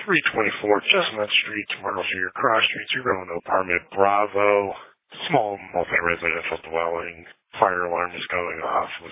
324 Chestnut Street, Myrtle Street, Cross Street, 201 apartment, Bravo. Small multi-residential dwelling. Fire alarm is going off. Was